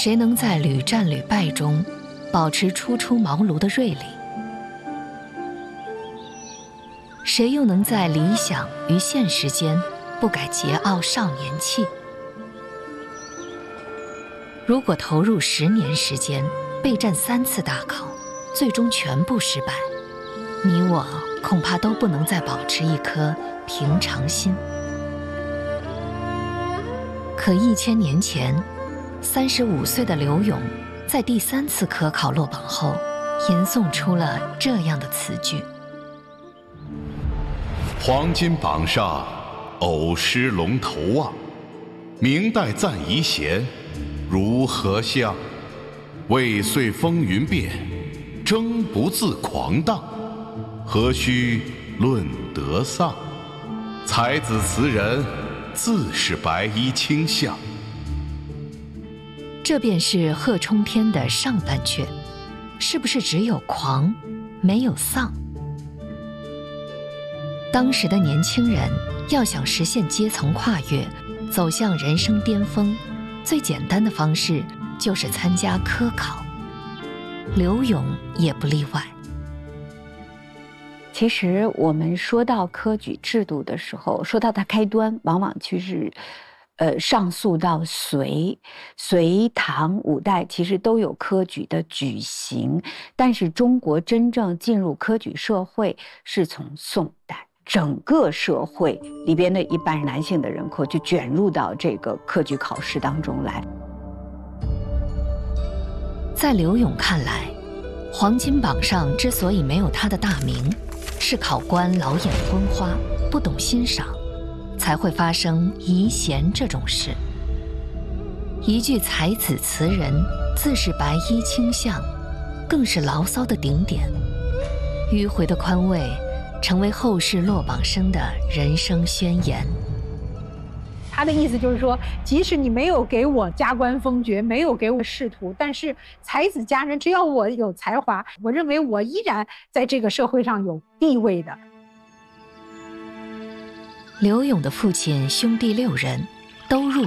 谁能在屡战屡败中保持初出茅庐的锐利？谁又能在理想与现实间不改桀骜少年气？如果投入10年时间备战3次大考，最终全部失败，你我恐怕都不能再保持一颗平常心。可1000年前，35岁的刘永在第3次科考落榜后，吟诵出了这样的词句： 黄金榜上偶失龙头望，明代暂遗弦，如何相？未遂风云变，争不自狂荡，何须论得丧？才子词人，自是白衣卿相。 这便是贺冲天的上半阙，是不是只有狂，没有丧？当时的年轻人要想实现阶层跨越，走向人生巅峰，最简单的方式就是参加科考。刘永也不例外。 其实我们说到科举制度的时候，说到它开端，往往就是上溯到隋、唐、五代，其实都有科举的举行，但是中国真正进入科举社会是从宋代。整个社会里边的一半男性的人口就卷入到这个科举考试当中来。 在刘永看来，黄金榜上之所以没有他的大名，是考官老眼昏花，不懂欣赏，才会发生遗贤这种事。一句才子词人，自是白衣卿相，更是牢骚的顶点。迂回的宽慰成为后世落榜生的人生宣言。 他的意思就是说，即使你没有给我加官封爵，没有给我仕途，但是才子佳人，只要我有才华，我认为我依然在这个社会上有地位的。 刘永的父亲兄弟6人都入